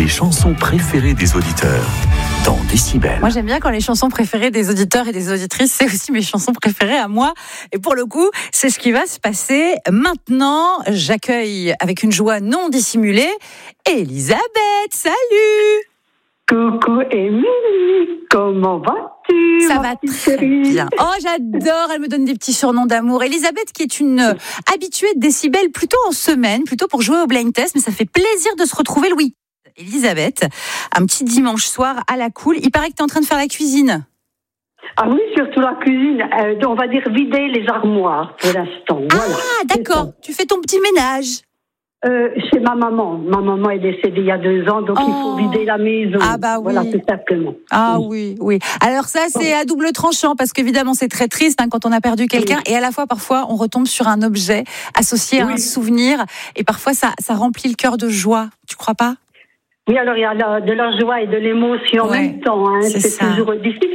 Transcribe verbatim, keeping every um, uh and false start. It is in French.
chansons préférées des auditeurs dans Décibel. Moi, j'aime bien quand les chansons préférées des auditeurs et des auditrices, c'est aussi mes chansons préférées à moi. Et pour le coup, c'est ce qui va se passer maintenant. J'accueille avec une joie non dissimulée Elisabeth. Salut! Coucou Émilie, comment vas-tu? Ça va très bien. Oh, j'adore, elle me donne des petits surnoms d'amour. Elisabeth qui est une habituée de Décibel plutôt en semaine, plutôt pour jouer au blind test, mais ça fait plaisir de se retrouver le week-end. Elisabeth, un petit dimanche soir à la cool, il paraît que tu es en train de faire la cuisine. Ah oui, surtout la cuisine, euh, on va dire vider les armoires pour l'instant. Ah, voilà, d'accord, tu fais ton petit ménage. Euh, c'est ma maman. Ma maman est décédée il y a deux ans, donc oh. il faut vider la maison. Ah bah oui. Voilà, tout simplement. Ah oui, oui. Alors ça, c'est à double tranchant, parce qu'évidemment, c'est très triste hein, quand on a perdu quelqu'un, oui. Et à la fois, parfois, on retombe sur un objet associé oui. à un souvenir, et parfois, ça, ça remplit le cœur de joie. Tu crois pas? Oui, alors il y a de la joie et de l'émotion en ouais, même temps. Hein. C'est, c'est ça. toujours difficile.